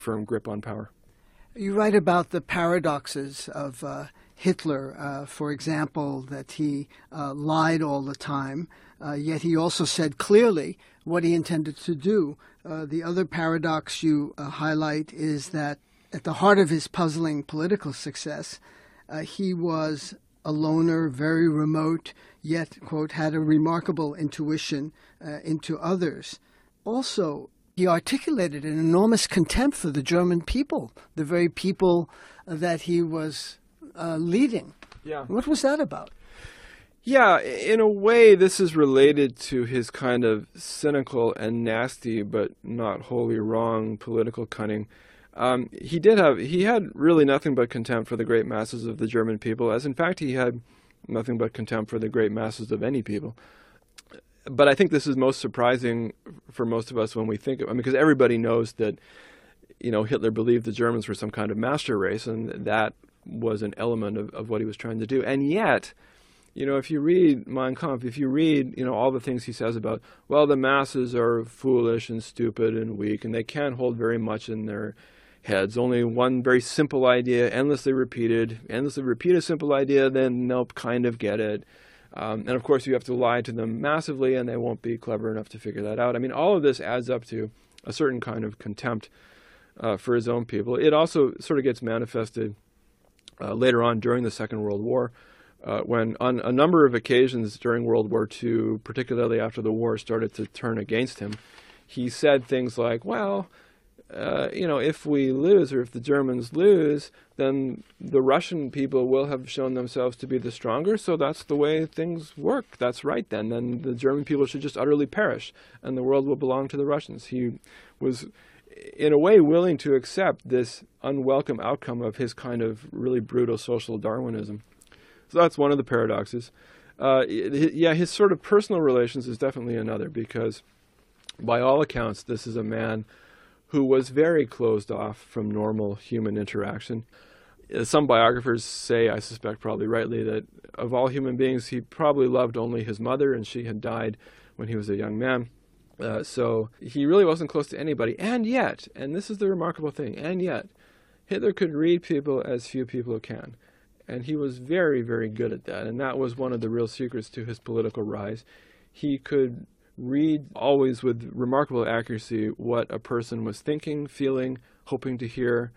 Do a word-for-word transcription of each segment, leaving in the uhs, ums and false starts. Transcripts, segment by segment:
firm grip on power. You write about the paradoxes of uh, Hitler, uh, for example, that he uh, lied all the time, uh, yet he also said clearly what he intended to do. Uh, the other paradox you uh, highlight is that at the heart of his puzzling political success, uh, he was a loner, very remote, yet, quote, had a remarkable intuition uh, into others. Also, he articulated an enormous contempt for the German people, the very people that he was uh, leading. Yeah. What was that about? Yeah, in a way, this is related to his kind of cynical and nasty, but not wholly wrong political cunning. Um, he did have, he had really nothing but contempt for the great masses of the German people, as in fact he had nothing but contempt for the great masses of any people. But I think this is most surprising for most of us when we think of, I mean, because everybody knows that, you know, Hitler believed the Germans were some kind of master race, and that was an element of, of what he was trying to do. And yet, you know, if you read Mein Kampf, if you read, you know, all the things he says about, well, the masses are foolish and stupid and weak, and they can't hold very much in their heads. Only one very simple idea, endlessly repeated, endlessly repeat a simple idea, then they'll kind of get it. Um, and of course, you have to lie to them massively, and they won't be clever enough to figure that out. I mean, all of this adds up to a certain kind of contempt uh, for his own people. It also sort of gets manifested uh, later on during the Second World War, uh, when on a number of occasions during World War Two, particularly after the war started to turn against him, he said things like, well, Uh, you know, if we lose, or if the Germans lose, then the Russian people will have shown themselves to be the stronger, so that's the way things work. That's right then. Then the German people should just utterly perish, and the world will belong to the Russians. He was, in a way, willing to accept this unwelcome outcome of his kind of really brutal social Darwinism. So that's one of the paradoxes. Uh, yeah, his sort of personal relations is definitely another, because by all accounts, this is a man who was very closed off from normal human interaction. Some biographers say, I suspect probably rightly, that of all human beings, he probably loved only his mother, and she had died when he was a young man. Uh, so he really wasn't close to anybody. And yet, and this is the remarkable thing, and yet, Hitler could read people as few people can. And he was very, very good at that. And that was one of the real secrets to his political rise. He could read always with remarkable accuracy what a person was thinking, feeling, hoping to hear,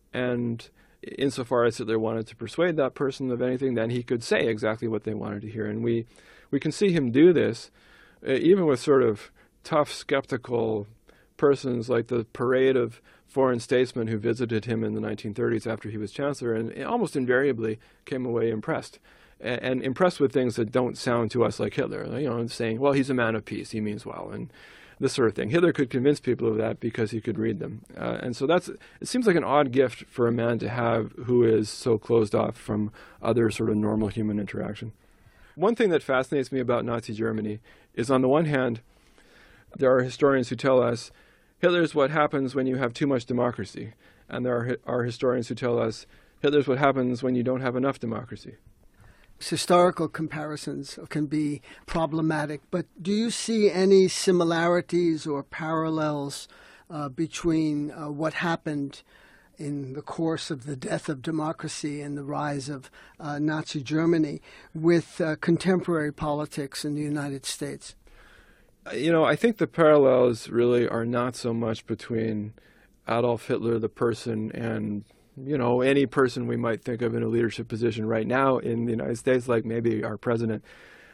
and insofar as Hitler wanted to persuade that person of anything, then he could say exactly what they wanted to hear. And we, we can see him do this, uh, even with sort of tough, skeptical persons like the parade of foreign statesmen who visited him in the nineteen thirties after he was chancellor, and almost invariably came away impressed. And impressed with things that don't sound to us like Hitler, you know, saying, well, he's a man of peace, he means well, and this sort of thing. Hitler could convince people of that because he could read them. Uh, and so that's, it seems like an odd gift for a man to have who is so closed off from other sort of normal human interaction. One thing that fascinates me about Nazi Germany is, on the one hand, there are historians who tell us Hitler's what happens when you have too much democracy. And there are, are historians who tell us Hitler's what happens when you don't have enough democracy. Historical comparisons can be problematic, but do you see any similarities or parallels uh, between uh, what happened in the course of the death of democracy and the rise of uh, Nazi Germany with uh, contemporary politics in the United States? You know, I think the parallels really are not so much between Adolf Hitler, the person, and you know, any person we might think of in a leadership position right now in the United States, like maybe our president.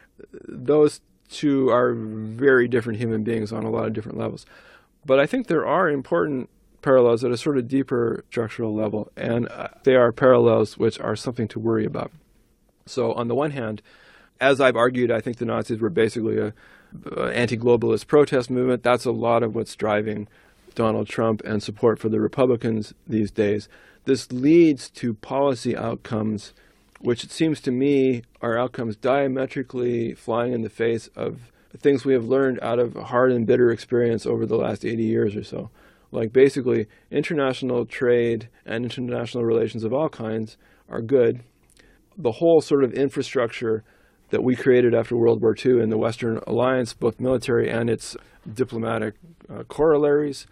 Those two are very different human beings on a lot of different levels. But I think there are important parallels at a sort of deeper structural level, and they are parallels which are something to worry about. So on the one hand, as I've argued, I think the Nazis were basically a, a anti-globalist protest movement. That's a lot of what's driving Donald Trump and support for the Republicans these days. This leads to policy outcomes, which it seems to me are outcomes diametrically flying in the face of things we have learned out of hard and bitter experience over the last eighty years or so. Like basically, international trade and international relations of all kinds are good. The whole sort of infrastructure that we created after World War Two in the Western Alliance, both military and its diplomatic uh, corollaries,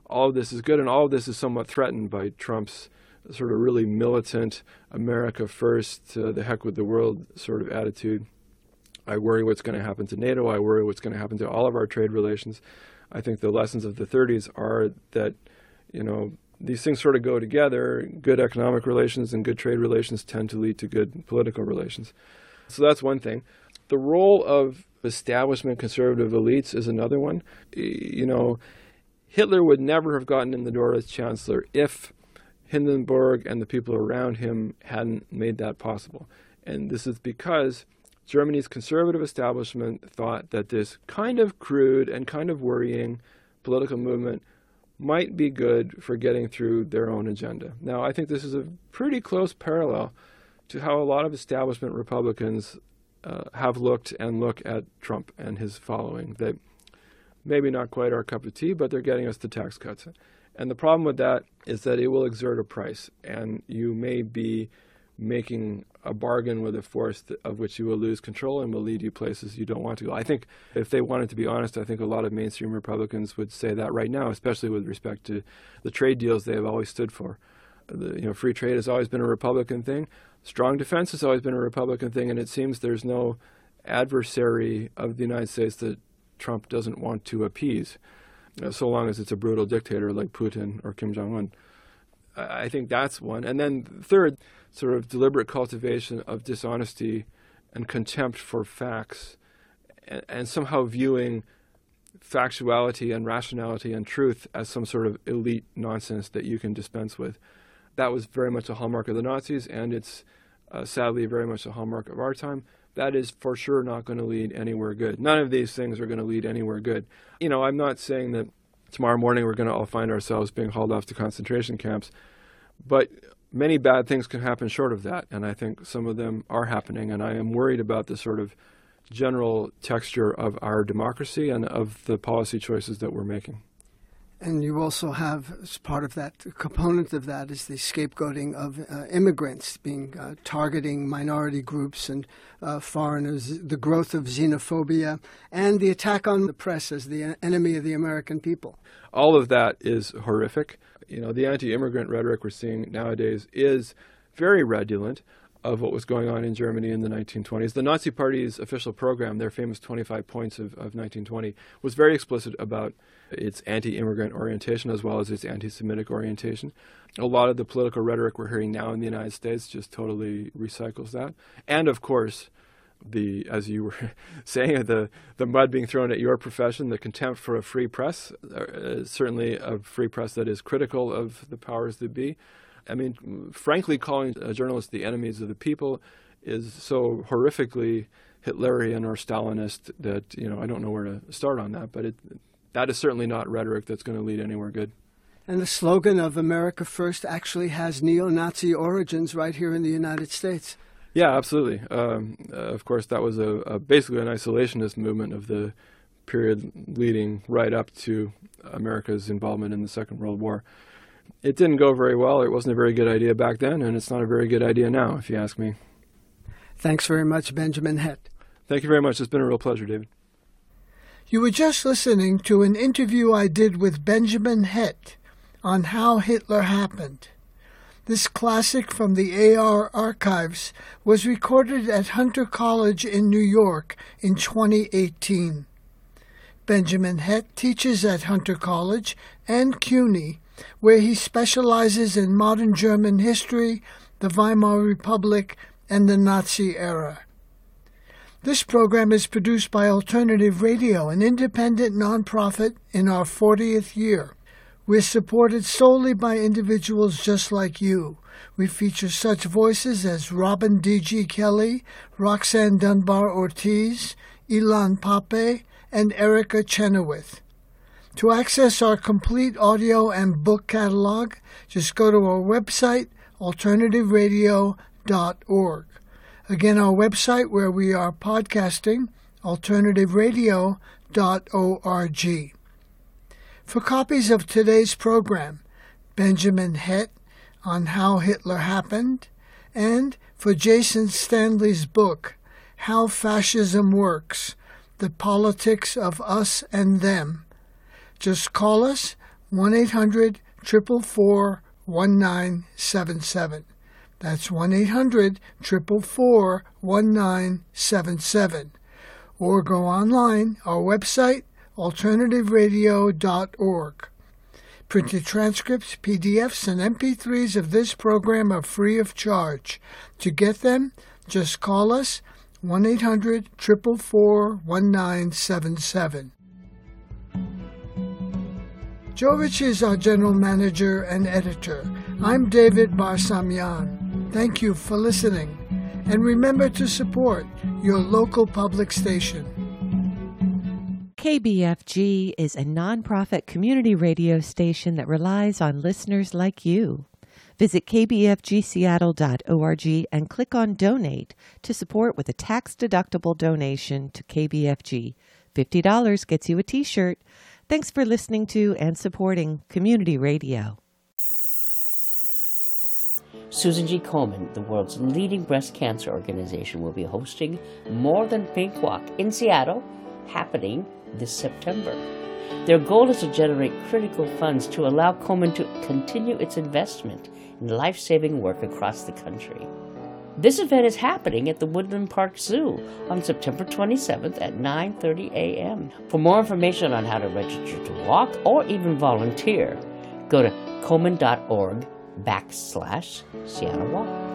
all of this is good, and all of this is somewhat threatened by Trump's sort of really militant, America first, uh, the heck with the world sort of attitude. I worry what's going to happen to NATO. I worry what's going to happen to all of our trade relations. I think the lessons of the thirties are that, you know, these things sort of go together. Good economic relations and good trade relations tend to lead to good political relations. So that's one thing. The role of establishment conservative elites is another one. You know, Hitler would never have gotten in the door as chancellor if Hindenburg and the people around him hadn't made that possible. And this is because Germany's conservative establishment thought that this kind of crude and kind of worrying political movement might be good for getting through their own agenda. Now, I think this is a pretty close parallel to how a lot of establishment Republicans uh, have looked and look at Trump and his following. That maybe not quite our cup of tea, but they're getting us the tax cuts. And the problem with that is that it will exert a price, and you may be making a bargain with a force of which you will lose control and will lead you places you don't want to go. I think if they wanted to be honest, I think a lot of mainstream Republicans would say that right now, especially with respect to the trade deals they have always stood for. The, you know, free trade has always been a Republican thing. Strong defense has always been a Republican thing, and it seems there's no adversary of the United States that Trump doesn't want to appease, you know, so long as it's a brutal dictator like Putin or Kim Jong-un. I think that's one. And then third, sort of deliberate cultivation of dishonesty and contempt for facts, and, and somehow viewing factuality and rationality and truth as some sort of elite nonsense that you can dispense with. That was very much a hallmark of the Nazis, and it's uh, sadly very much a hallmark of our time. That is for sure not going to lead anywhere good. None of these things are going to lead anywhere good. You know, I'm not saying that tomorrow morning we're going to all find ourselves being hauled off to concentration camps, but many bad things can happen short of that, and I think some of them are happening, and I am worried about the sort of general texture of our democracy and of the policy choices that we're making. And you also have, as part of that, a component of that is the scapegoating of uh, immigrants, being uh, targeting minority groups and uh, foreigners, the growth of xenophobia, and the attack on the press as the enemy of the American people. All of that is horrific. You know, the anti-immigrant rhetoric we're seeing nowadays is very redolent of what was going on in Germany in the nineteen twenties. The Nazi Party's official program, their famous twenty-five points of, of nineteen twenty, was very explicit about its anti-immigrant orientation as well as its anti-Semitic orientation. A lot of the political rhetoric we're hearing now in the United States just totally recycles that. And of course, the, as you were saying, the, the mud being thrown at your profession, the contempt for a free press, uh, certainly a free press that is critical of the powers that be. I mean, frankly, calling journalists the enemies of the people is so horrifically Hitlerian or Stalinist that, you know, I don't know where to start on that, but it, that is certainly not rhetoric that's going to lead anywhere good. And the slogan of America First actually has neo-Nazi origins right here in the United States. Yeah, absolutely. Um, uh, of course, that was a, a basically an isolationist movement of the period leading right up to America's involvement in the Second World War. It didn't go very well. It wasn't a very good idea back then, and it's not a very good idea now, if you ask me. Thanks very much, Benjamin Hett. Thank you very much. It's been a real pleasure, David. You were just listening to an interview I did with Benjamin Hett on How Hitler Happened. This classic from the A R archives was recorded at Hunter College in New York in twenty eighteen. Benjamin Hett teaches at Hunter College and CUNY, where he specializes in modern German history, the Weimar Republic, and the Nazi era. This program is produced by Alternative Radio, an independent nonprofit in our fortieth year. We're supported solely by individuals just like you. We feature such voices as Robin D G. Kelly, Roxanne Dunbar Ortiz, Ilan Pape, and Erica Chenoweth. To access our complete audio and book catalog, just go to our website, alternative radio dot org. Again, our website where we are podcasting, alternative radio dot org. For copies of today's program, Benjamin Hett on How Hitler Happened, and for Jason Stanley's book, How Fascism Works, The Politics of Us and Them, just call us one eight hundred, four four four, one nine seven seven. That's one eight hundred, four four four, one nine seven seven. Or go online, our website, alternative radio dot org. Printed transcripts, P D Fs, and M P threes of this program are free of charge. To get them, just call us one eight hundred, four four four, one nine seven seven. Joe Rich is our general manager and editor. I'm David Barsamian. Thank you for listening. And remember to support your local public station. K B F G is a nonprofit community radio station that relies on listeners like you. Visit k b f g seattle dot org and click on Donate to support with a tax-deductible donation to K B F G. fifty dollars gets you a t-shirt. Thanks for listening to and supporting community radio. Susan G. Komen, the world's leading breast cancer organization, will be hosting More Than Pink Walk in Seattle, happening this September. Their goal is to generate critical funds to allow Komen to continue its investment in life-saving work across the country. This event is happening at the Woodland Park Zoo on September twenty-seventh at nine thirty a.m. For more information on how to register to walk or even volunteer, go to komen dot org backslash Seattle Walk.